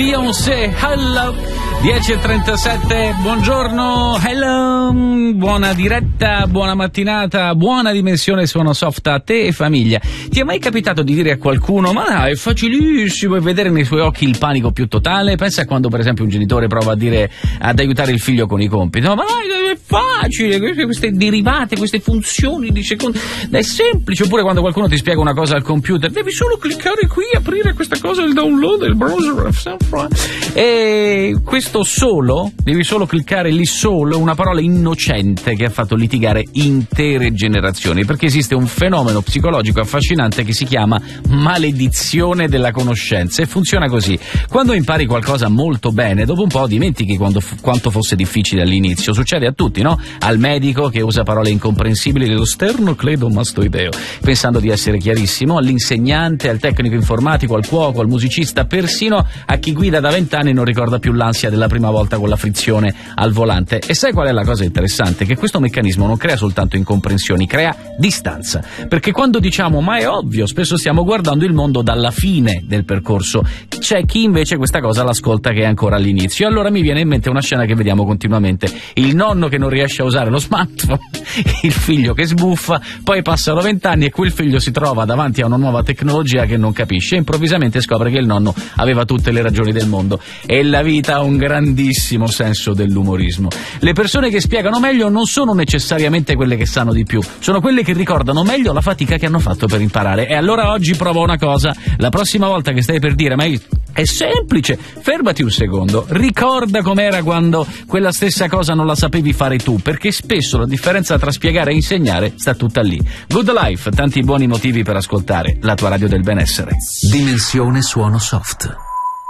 Beyoncé, hello, 10:37, buongiorno, hello, buona diretta, buona mattinata, buona dimensione suono soft a te e famiglia. Ti è mai capitato di dire a qualcuno, ma no, è facilissimo, e vedere nei suoi occhi il panico più totale? Pensa a quando per esempio un genitore prova ad aiutare il figlio con i compiti, no, ma dai, è facile, queste derivate, queste funzioni di secondo, è semplice. Oppure quando qualcuno ti spiega una cosa al computer, devi solo cliccare qui, aprire questa cosa, il download, il browser, e questo solo, devi solo cliccare lì solo, una parola innocente che ha fatto litigare intere generazioni, perché esiste un fenomeno psicologico affascinante che si chiama maledizione della conoscenza, e funziona così: quando impari qualcosa molto bene, dopo un po' dimentichi quanto fosse difficile all'inizio. Succede a tutti, no? Al medico che usa parole incomprensibili dello sternocleidomastoideo pensando di essere chiarissimo, all'insegnante, al tecnico informatico, al cuoco, al musicista, persino a chi guida da 20 anni non ricorda più l'ansia della prima volta con la frizione al volante. E sai qual è la cosa interessante? Che questo meccanismo non crea soltanto incomprensioni, crea distanza, perché quando diciamo ma è ovvio, spesso stiamo guardando il mondo dalla fine del percorso. C'è chi invece questa cosa l'ascolta che è ancora all'inizio. Allora mi viene in mente una scena che vediamo continuamente: il nonno che non riesce a usare lo smartphone, il figlio che sbuffa, poi passano 20 anni e quel figlio si trova davanti a una nuova tecnologia che non capisce e improvvisamente scopre che il nonno aveva tutte le ragioni del mondo. E la vita ha un grandissimo senso dell'umorismo. Le persone che spiegano meglio non sono necessariamente quelle che sanno di più, sono quelle che ricordano meglio la fatica che hanno fatto per imparare. E allora oggi provo una cosa: la prossima volta che stai per dire ma è semplice, fermati un secondo, ricorda com'era quando quella stessa cosa non la sapevi fare tu, perché spesso la differenza tra spiegare e insegnare sta tutta lì. Good Life, tanti buoni motivi per ascoltare la tua radio del benessere. Dimensione suono soft.